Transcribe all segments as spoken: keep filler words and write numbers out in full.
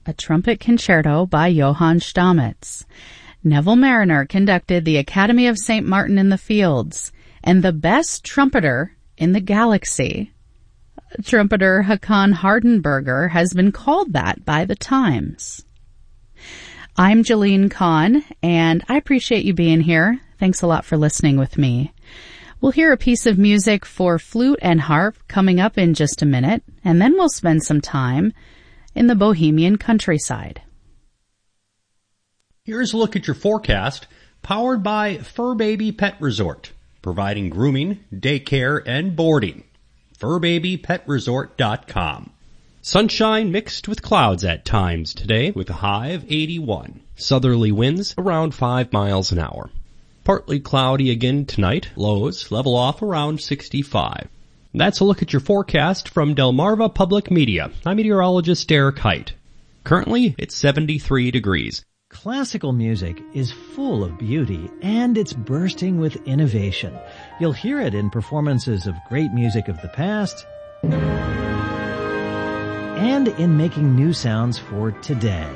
a trumpet concerto by Johann Stamitz. Neville Mariner conducted the Academy of Saint Martin in the Fields, and the best trumpeter in the galaxy. Trumpeter Hakan Hardenberger has been called that by the Times. I'm Jalene Kahn, and I appreciate you being here. Thanks a lot for listening with me. We'll hear a piece of music for flute and harp coming up in just a minute, and then we'll spend some time in the Bohemian countryside. Here's a look at your forecast, powered by Fur Baby Pet Resort, providing grooming, daycare, and boarding. fur baby pet resort dot com. Sunshine mixed with clouds at times today with a high of eighty-one. Southerly winds around five miles an hour. Partly cloudy again tonight. Lows level off around sixty-five. That's a look at your forecast from Delmarva Public Media. I'm meteorologist Derek Height. Currently, it's seventy-three degrees. Classical music is full of beauty, and it's bursting with innovation. You'll hear it in performances of great music of the past and in making new sounds for today.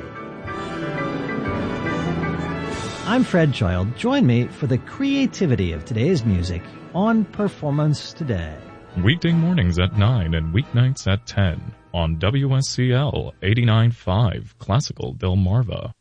I'm Fred Child. Join me for the creativity of today's music on Performance Today. Weekday mornings at nine and weeknights at ten on W S C L eighty-nine point five Classical Delmarva.